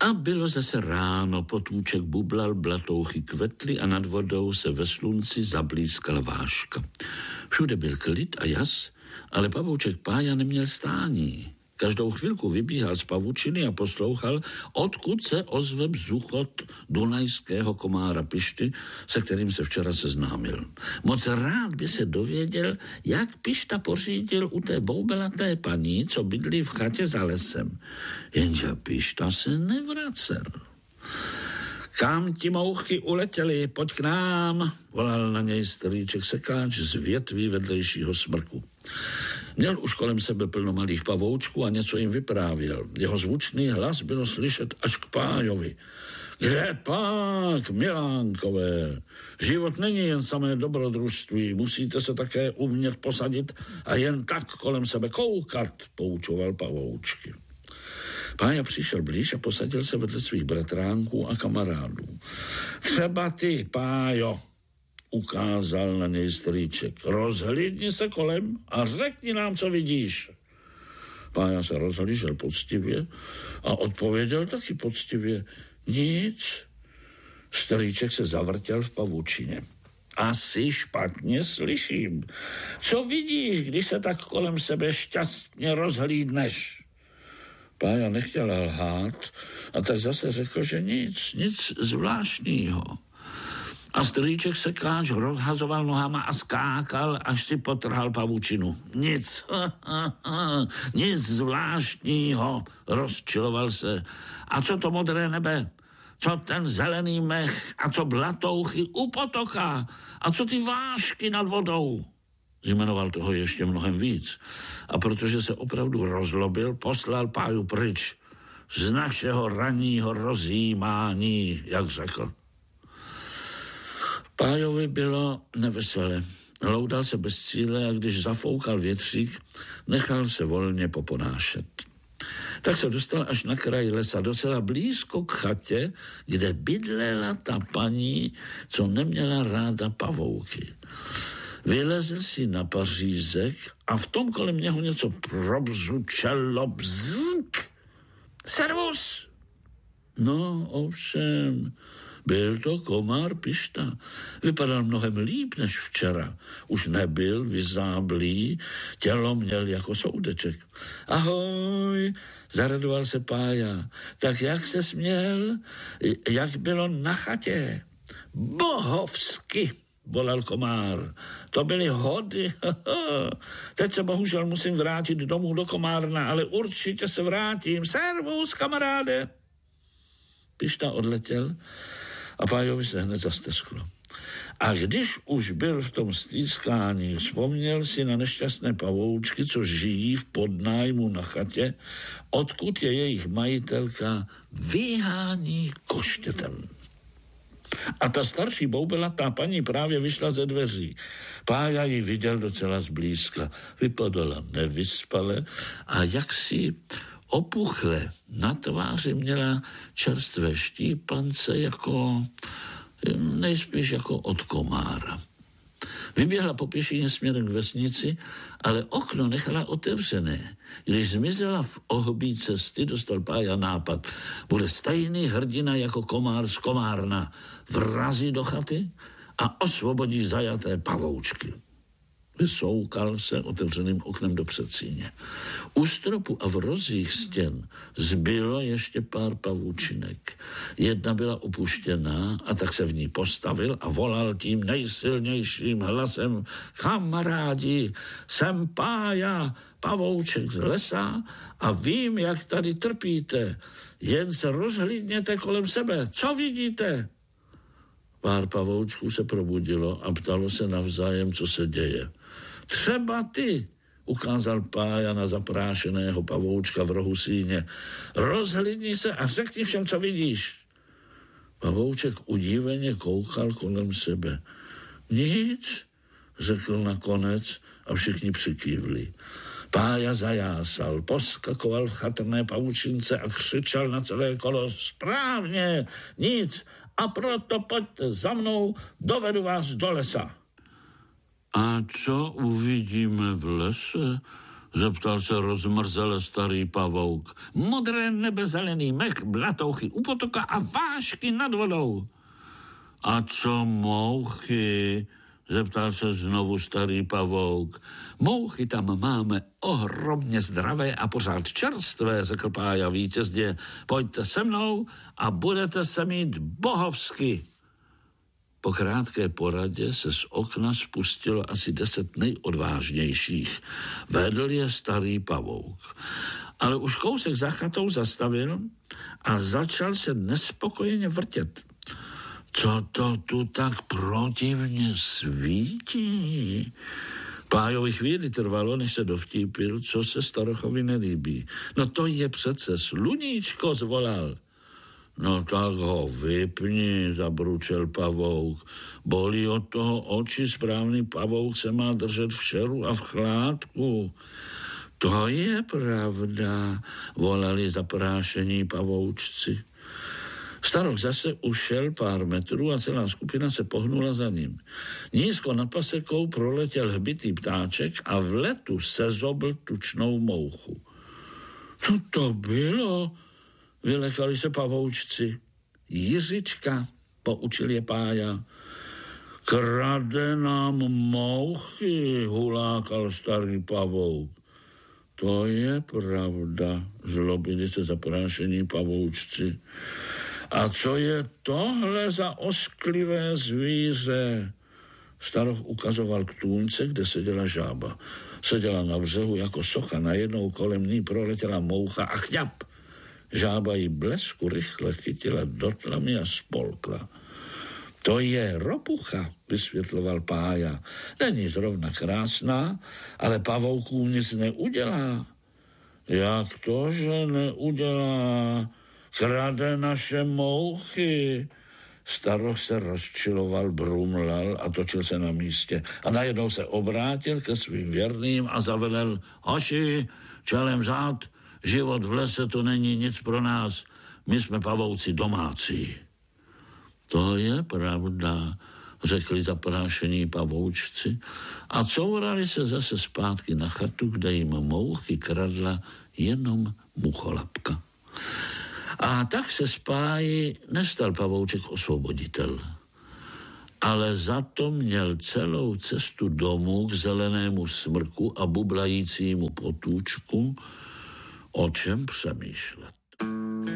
A bylo zase ráno, potůček bublal, blatouchy kvetly a nad vodou se ve slunci zablízkala váška. Všude byl klid a jas, ale pavouček Pája neměl stání. Každou chvilku vybíhal z pavučiny a poslouchal, odkud se ozve bzuchot dunajského komára Pišty, se kterým se včera seznámil. Moc rád by se dověděl, jak Pišta pořídil u té boubelaté paní, co bydlí v chatě za lesem. Jenže Pišta se nevracel. Kam ti mouchy uletěli, pojď k nám, volal na něj strýček sekáč z větví vedlejšího smrku. Měl už kolem sebe plno malých pavoučků a něco jim vyprávěl. Jeho zvučný hlas bylo slyšet až k Pájovi. Kde pak, milánkové? Život není jen samé dobrodružství, musíte se také umět posadit a jen tak kolem sebe koukat, poučoval pavoučky. Pája přišel blíž a posadil se vedle svých bratránků a kamarádů. Třeba ty, Pájo, ukázal na něj strýček. Rozhlídni se kolem a řekni nám, co vidíš. Pája se rozhlížel poctivě a odpověděl taky poctivě. Nic. Strýček se zavrtěl v pavučině. Asi špatně slyším. Co vidíš, když se tak kolem sebe šťastně rozhlídneš? Pája nechtěl lhát a tak zase řekl, že nic zvláštního. A strýček sekáč rozhazoval nohama a skákal, až si potrhal pavučinu. Nic zvláštního, rozčiloval se. A co to modré nebe? Co ten zelený mech? A co blatouchy u potoka? A co ty vášky nad vodou? Jmenoval toho ještě mnohem víc. A protože se opravdu rozlobil, poslal Páju pryč z našeho ranního rozjímání, jak řekl. Pájovi bylo nevesele. Loudal se bez cíle a když zafoukal větřík, nechal se volně poponášet. Tak se dostal až na kraj lesa, docela blízko k chatě, kde bydlela ta paní, co neměla ráda pavouky. Vylezl si na pařízek a v tom kolem něho něco probzučelo bzk. Servus! No, ovšem, byl to komár Pišta. Vypadal mnohem líp než včera. Už nebyl vyzáblý, tělo měl jako soudeček. Ahoj, zaradoval se Pája. Tak jak se směl? Jak bylo na chatě? Bohovsky, volal komár. To byly hody. Teď se bohužel musím vrátit domů do komárna, ale určitě se vrátím. Servus, kamaráde. Pišta odletěl a Pájovi se hned zastesklo. A když už byl v tom stýskání, vzpomněl si na nešťastné pavoučky, co žijí v podnájmu na chatě, odkud je jejich majitelka vyhání koštětem. A ta starší boubelatá paní právě vyšla ze dveří. Pája ji viděl docela zblízka. Vypadala nevyspale a jaksi opuchle. Na tváři měla čerstvé štípance nejspíš jako od komára. Vyběhla po pěšině směrem k vesnici, ale okno nechala otevřené. Když zmizela v ohobí cesty, dostal Pája nápad. Bude stejný hrdina jako komár z komárna. Vrazí do chaty a osvobodí zajaté pavoučky. Vysoukal se otevřeným oknem do předsíně. U stropu a v rozích stěn zbylo ještě pár pavoučinek. Jedna byla opuštěná a tak se v ní postavil a volal tím nejsilnějším hlasem: kamarádi, jsem Pája, pavouček z lesa a vím, jak tady trpíte. Jen se rozhlídněte kolem sebe. Co vidíte? Pár pavoučků se probudilo a ptalo se navzájem, co se děje. Třeba ty, ukázal Pája na zaprášeného pavoučka v rohu síně. Rozhlídni se a řekni všem, co vidíš. Pavouček udíveně koukal kolem sebe. Nic, řekl nakonec a všichni přikývli. Pája zajásal, poskakoval v chatrné pavučince a křičel na celé kolo: správně, nic, a proto pojďte za mnou, dovedu vás do lesa. A co uvidíme v lese? zeptal se rozmrzele starý pavouk. Modré nebe, zelený mech, blatouchy u potoka a vášky nad vodou. A co mouchy? Zeptal se znovu starý pavouk. Mouchy tam máme ohromně zdravé a pořád čerstvé, řekl Pája vítězně. Pojďte se mnou a budete se mít bohovsky. Po krátké poradě se z okna spustilo asi 10 nejodvážnějších. Vedl je starý pavouk. Ale už kousek za chatou zastavil a začal se nespokojeně vrtět. Co to tu tak protivně svítí? Pájovi chvíli trvalo, než se dovtípil, co se starochovi nelíbí. No to je přece sluníčko, zvolal. No tak ho vypni, zabručel pavouk. Bolí od toho oči, správný pavouk se má držet v šeru a v chládku. To je pravda, volali zaprášení pavoučci. Staroch zase ušel pár metrů a celá skupina se pohnula za ním. Nízko nad pasekou proletěl hbitý ptáček a v letu sezobl tučnou mouchu. Co to bylo? Vylekali se pavoučci. Jiřička, poučil je Pája. Krade nám mouchy, hulákal starý pavouk. To je pravda, zlobili se zaprášení pavoučci. A co je tohle za osklivé zvíře? Staroch ukazoval k tůňce, kde seděla žába. Seděla na břehu jako socha, najednou kolem ní proletěla moucha a chňap. Žába ji blesku rychle chytila do tlamy a spolkla. To je ropucha, vysvětloval Pája. Není zrovna krásná, ale pavoukům nic neudělá. Jak to, že neudělá? Krade naše mouchy. Staroch se rozčiloval, brumlal a točil se na místě. A najednou se obrátil ke svým věrným a zavelel. Hoši, čelem zád, život v lese to není nic pro nás. My jsme pavouci domácí. To je pravda, řekli zaprášení pavoučci a courali se zase zpátky na chatu, kde jim mouchy kradla jenom mucholapka. A tak se z Páji nestal pavouček osvoboditel, ale za to měl celou cestu domů k zelenému smrku a bublajícímu potůčku, o čem přemýšlet.